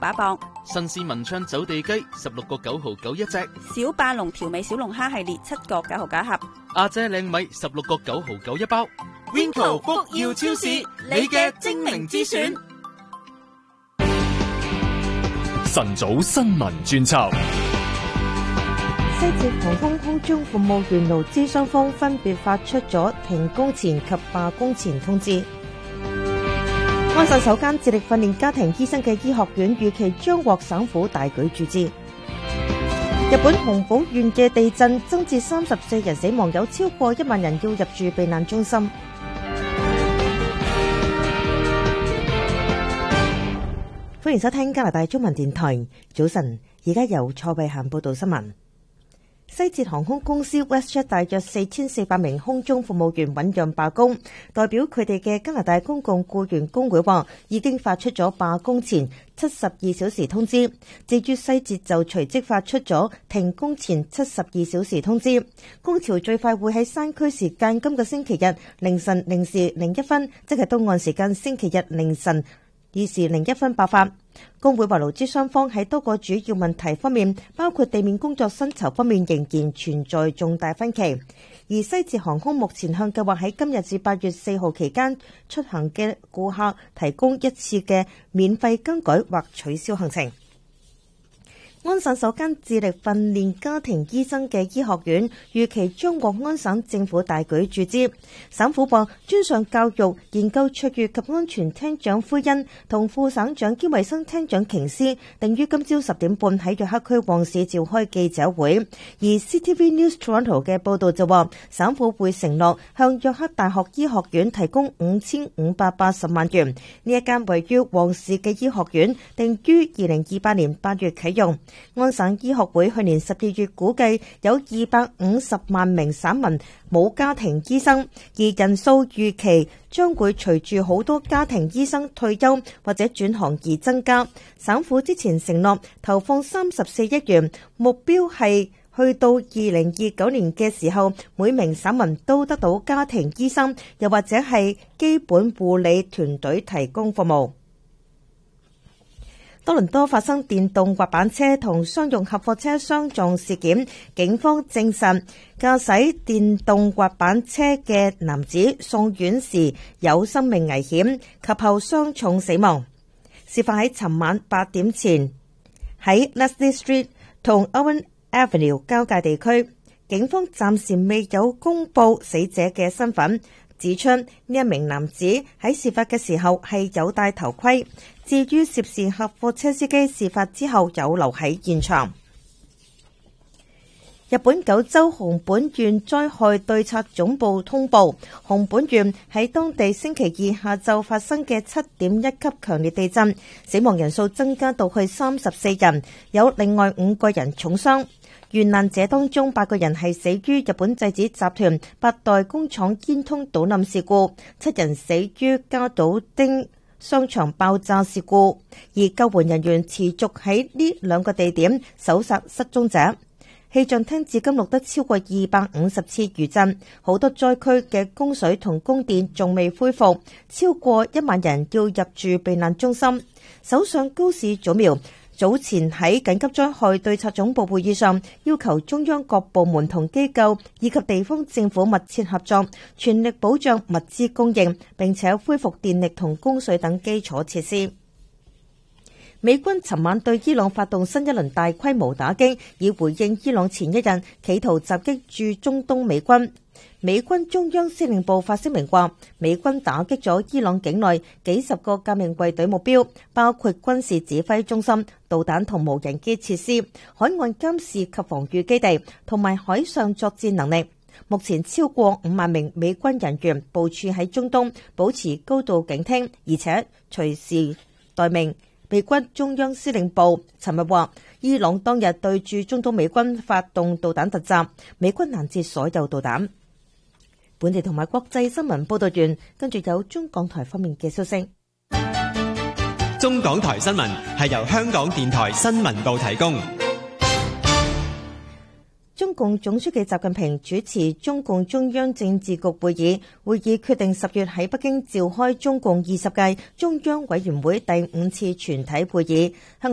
把磅。 新鮮文昌走地雞16個9毫9一隻。 小霸龍調味小龍蝦系列7個9毫9一盒。 阿姐靚米16個9毫9一包。 Winco 福耀超市，你嘅精明之選。 晨早新聞專輯。 西捷航空空中服務員勞資雙方分別發出咗停工前及罷工前通知。安省首間致力訓練家庭醫生嘅醫學院預期將獲省府大舉注資。日本熊寶縣嘅地震增至34人死亡，有超過1萬人要入住避難中心。歡迎收聽加拿大中文電台，早晨，而家由蔡慧嫻報道新聞。西捷航空公司 WestJet 大約4400名空中服務員醞釀罷工，代表佢哋嘅加拿大公共僱員工會話已經發出咗罷工前72小時通知。至於西捷就隨即發出咗停工前72小時通知，工潮最快會喺山區時間今個星期日凌晨0時01分，即係東岸時間星期日凌晨2時01分爆發。工會話勞資雙方喺多個主要問題方面，包括地面工作薪酬方面仍然存在重大分歧。而西捷航空目前向計劃喺今日至8月4號期間出行嘅顧客提供一次嘅免費更改或取消行程。安省首間致力訓練家庭醫生嘅醫學院預期將獲安省政府大舉注資。省府話專上教育研究卓越及安全廳長奎恩同副省長兼衛生廳長瓊斯定於今朝10點半喺約克區旺市召開記者會。而 CTV News Toronto 嘅報導就話省府會承諾向約克大學醫學院提供5580萬元。呢一間位於旺市嘅醫學院定於2028年8月啟用。安省醫學會去年12月估計有250萬名省民冇家庭醫生，而人數預期將會隨住好多家庭醫生退休或者轉行而增加。省府之前承諾投放34億元，目標係去到2029年嘅時候，每名省民都得到家庭醫生，又或者係基本護理團隊提供服務。多倫多發生電動滑板車同商用合貨車相撞事件，警方證實駕駛電動滑板車嘅男子送院時有生命危險，及後傷重死亡。事發喺尋晚8點前，喺 Leslie Street 同 Owen Avenue 交界地區。警方暫時未有公布死者嘅身份，指出呢一名男子喺事發嘅時候係有戴頭盔。至於涉事客貨車司機，事發之後有留喺現場。日本九州熊本縣災害對策總部通報，熊本縣喺當地星期2下晝發生嘅7.1級強烈地震，死亡人數增加到去34人，有另外5個人重傷。遇難者當中8個人係死於日本製紙集團8代工廠煙囪倒冧事故，7人死於加島町商場爆炸事故，而救援人員持續喺呢2個地點搜索失蹤者。氣象廳至今錄得超過250次餘震，好多災區嘅供水同供電仲未恢復，超過1萬人要入住避難中心。首相高市早苗早前喺緊急災害對策總部會議上，要求中央各部門同機構以及地方政府密切合作，全力保障物資供應，並且恢復電力同供水等基礎設施。美軍尋晚對伊朗發動新一輪大規模打擊，以回應伊朗前一日企圖襲擊駐中東美軍。美軍中央司令部發聲明話，美軍打擊咗伊朗境內幾十個革命衛隊目標，包括軍事指揮中心、導彈同無人機設施、海岸監視及防禦基地同埋海上作戰能力。目前超過5萬名美軍人員部署喺中東，保持高度警惕，而且隨時待命。美軍中央司令部尋日話，伊朗當日對駐中東美軍發動導彈突襲，美軍攔截所有導彈。本地同埋國際新聞報道完，跟住有中港台方面嘅消息。 中港台新聞係由香港電台新聞部提供。 中共總書記習近平主持中共中央政治局會議，會議決定10月喺北京召開中共20屆中央委員會第5次全體會議。